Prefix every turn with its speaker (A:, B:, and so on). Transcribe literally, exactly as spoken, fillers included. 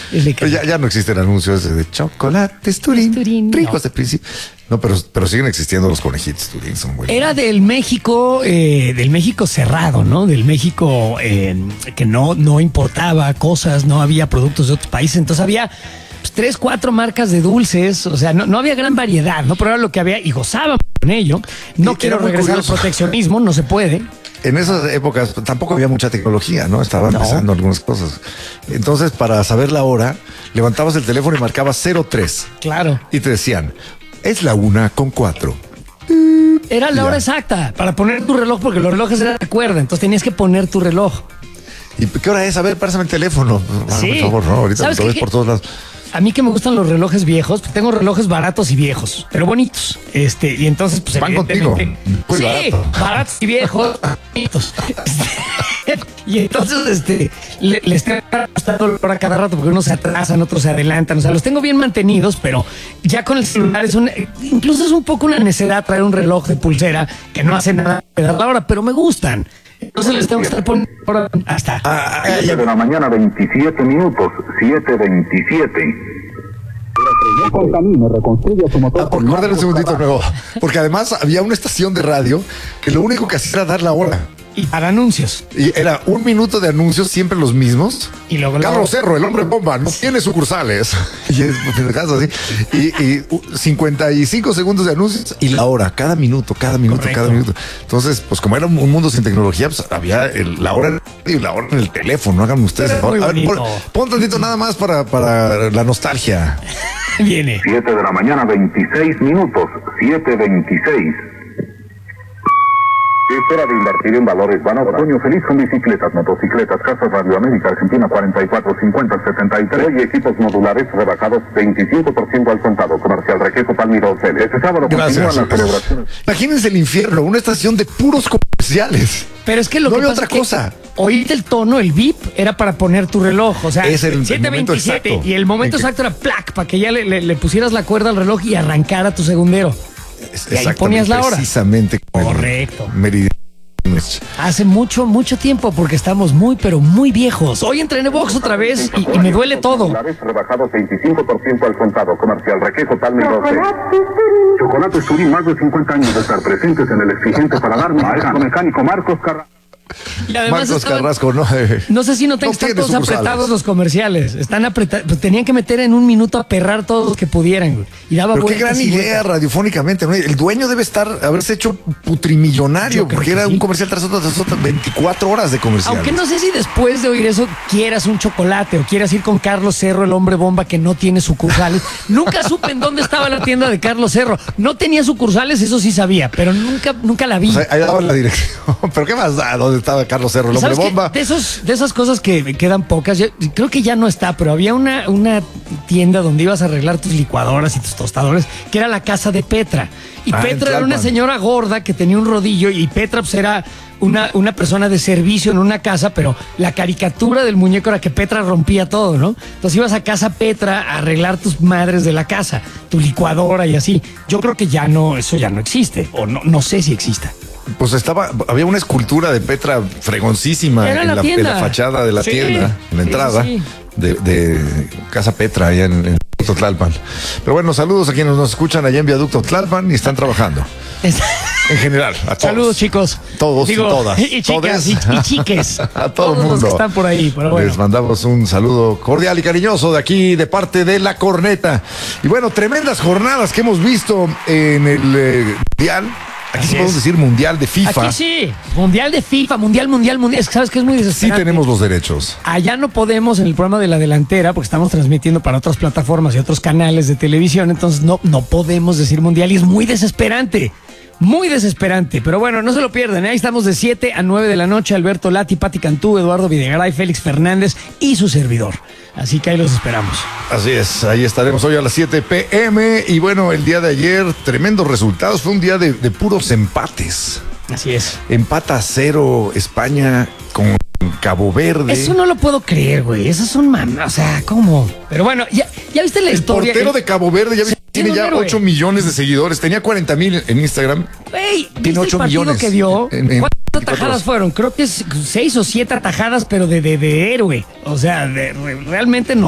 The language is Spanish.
A: Ya, ya no existen anuncios de chocolates Turín,
B: Turín,
A: ricos
B: no.
A: de principio. No, pero, pero siguen existiendo los conejitos Turín, son buenos.
B: Era del México, eh, del México cerrado, ¿no? Del México eh, que no, no importaba cosas, no había productos de otros países, entonces había pues, tres, cuatro marcas de dulces, o sea, no, no había gran variedad, ¿no? Pero era lo que había y gozábamos con ello. No
A: Y
B: quiero
A: era muy
B: regresar
A: curioso.
B: al proteccionismo, no se puede.
A: En esas épocas tampoco había mucha tecnología, ¿no? Estaban
B: No.
A: empezando algunas cosas. Entonces, para saber la hora, levantabas el teléfono y marcabas cero tres.
B: Claro.
A: Y te decían, es la una con cuatro.
B: Era la
A: Ya.
B: hora exacta para poner tu reloj, porque los relojes eran de cuerda, entonces tenías que poner tu reloj.
A: ¿Y qué hora es? A ver, pásame el teléfono. Ah,
B: Sí.
A: por favor, no, ahorita
B: ¿Sabes
A: lo
B: qué?
A: ves por todos lados.
B: A mí que me gustan los relojes viejos, pues tengo relojes baratos y viejos, pero bonitos. Este, y entonces, pues
A: Van contigo.
B: evidentemente-
A: Muy
B: sí,
A: barato.
B: baratos y viejos, bonitos. Este, y entonces, este, le- les tengo que estar ajustando la hora cada rato porque unos se atrasan, otros se adelantan. O sea, los tengo bien mantenidos, pero ya con el celular es un, incluso es un poco una necedad traer un reloj de pulsera que no hace nada de dar la hora, pero me gustan. Entonces les tengo que estar poniendo hora hasta.
A: Ah, ah,
C: siete
A: ya-
C: de la mañana, veintisiete minutos, siete veintisiete. No contamine, reconstruye su motor.
A: Ah, por guarden un segundito nuevo. Porque además había una estación de radio que lo único que hacía era dar la hora.
B: Y para anuncios.
A: Y era un minuto de anuncios, siempre los mismos.
B: Y luego-
A: Carlos Cerro, el hombre bomba, no tiene sucursales. Y es en el caso así. Y, y uh, cincuenta y cinco segundos de anuncios y la hora, cada minuto, cada minuto,
B: Correcto.
A: cada minuto. Entonces, pues como era un un mundo sin tecnología, pues había el- la hora en el radio y la hora en el teléfono. Hagan ustedes.
B: Era
A: por favor.
B: muy
A: A ver,
B: bonito.
A: pon, pon tantito nada más para, para la nostalgia.
B: Viene.
C: siete de la mañana, veintiséis minutos, siete veintiséis. Es hora de invertir en valores Banobra. Otoño feliz con bicicletas, motocicletas, casas Radio América, Argentina cuarenta y cuatro cincuenta setenta y tres y equipos modulares rebajados veinticinco por ciento al contado. Comercial Requejo Palmiro Hotel. Este sábado
A: Gracias.
C: continúan las celebraciones.
A: Imagínense el infierno, una estación de puros comerciales.
B: Pero es que lo
A: No
B: que
A: había
B: pasa
A: otra
B: es que
A: cosa.
B: oírte el tono, el beep, era para poner tu reloj. O sea,
A: Es el- el
B: siete
A: momento
B: veintisiete.
A: exacto.
B: Y el momento
A: En que-
B: exacto era plac, para que ya le, le- le pusieras la cuerda al reloj y arrancara tu segundero. Y ahí ponías la hora.
A: Precisamente. como el
B: Correcto.
A: meridiano.
B: Hace mucho, mucho tiempo, porque estamos muy, pero muy viejos. Hoy entrené box otra vez y, y me duele todo.
C: Modulares rebajados veinticinco por ciento al contado. Comercial Requejo Palmiro Hotel. Chocolates Turín, más de cincuenta años de estar presentes en el exigente paladar. Maestro mecánico Marcos Carrasco.
B: Y además
A: Marcos
B: estaban-
A: Carrasco, ¿no?
B: No sé si no tengo
A: No
B: están
A: tiene
B: todos
A: sucursales.
B: apretados los comerciales. Están apretados. Pues tenían que meter en un minuto a perrar todos los que pudieran, güey. Y daba
A: Pero qué
B: vueltas
A: gran
B: y
A: idea
B: vueltas.
A: radiofónicamente, ¿no? El dueño debe estar, haberse hecho putrimillonario,
B: Yo creo
A: porque
B: que
A: era
B: sí.
A: un comercial tras otro, tras otro, veinticuatro horas de comercial.
B: Aunque no sé si después de oír eso quieras un chocolate o quieras ir con Carlos Cerro, el hombre bomba que no tiene sucursales. Nunca supe en dónde estaba la tienda de Carlos Cerro. No tenía sucursales, eso sí sabía, pero nunca, nunca la vi.
A: O sea, ahí daba la dirección. Pero qué más da, ¿dónde estaba Carlos Cerro, el hombre
B: ¿Sabes qué?
A: bomba?
B: De, esos, de esas cosas que me quedan pocas, yo creo que ya no está, pero había una, una tienda donde ibas a arreglar tus licuadoras y tus tostadores, que era la casa de Petra. Y
A: Ah, en
B: Petra era una
A: Tlalpan.
B: señora gorda que tenía un rodillo y Petra pues era una, una persona de servicio en una casa, pero la caricatura del muñeco era que Petra rompía todo, ¿no? Entonces ibas a casa Petra a arreglar tus madres de la casa, tu licuadora y así. Yo creo que ya no, eso ya no existe, o no, no sé si exista.
A: Pues estaba, había una escultura de Petra fregoncísima
B: Era
A: en
B: la
A: la, en
B: tienda.
A: la fachada de la
B: Sí,
A: tienda, en la
B: sí,
A: entrada
B: sí, sí.
A: De, de Casa Petra, allá en, en Tlalpan. Pero bueno, saludos a quienes nos escuchan allá en Viaducto Tlalpan y están trabajando.
B: Es-
A: En general, a todos.
B: Saludos, chicos.
A: Todos y todas.
B: Y chicas,
A: Todes.
B: y, y chiques.
A: A todo el
B: Todos los
A: mundo.
B: que están por ahí, pero bueno.
A: Les mandamos un saludo cordial y cariñoso de aquí, de parte de La Corneta. Y bueno, tremendas jornadas que hemos visto en el eh, Mundial. Aquí
B: Así
A: sí podemos
B: es.
A: decir Mundial de FIFA.
B: Aquí sí, mundial de FIFA, mundial, mundial, mundial. Es que sabes que es muy
A: Sí
B: desesperante.
A: tenemos los derechos.
B: Allá no podemos en el programa de la delantera porque estamos transmitiendo para otras plataformas y otros canales de televisión, entonces no, no podemos decir mundial y es muy desesperante. Muy desesperante, pero bueno, no se lo pierdan, ¿eh? Ahí estamos de siete a nueve de la noche, Alberto Lati, Pati Cantú, Eduardo Videgaray, Félix Fernández y su servidor. Así que ahí los esperamos.
A: Así es, ahí estaremos hoy a las siete pe eme. Y bueno, el día de ayer, tremendos resultados. Fue un día de, de puros empates.
B: Así es.
A: Empata a cero España con Cabo Verde.
B: Eso no lo puedo creer, güey. Esas son mamas, o sea, ¿cómo? Pero bueno, ya, ya viste la
A: El
B: historia.
A: portero de Cabo Verde ya
B: Sí,
A: tiene
B: un
A: ya
B: héroe.
A: ocho millones de seguidores. Tenía cuarenta mil en Instagram.
B: Güey,
A: Tiene
B: ¿viste
A: ocho
B: el partido
A: millones
B: que dio?
A: en- en
B: ¿Cuántas
A: veinticuatro
B: atajadas
A: horas.
B: fueron? Creo que es seis o siete atajadas, pero de, de, de héroe. O sea, de, re- realmente no.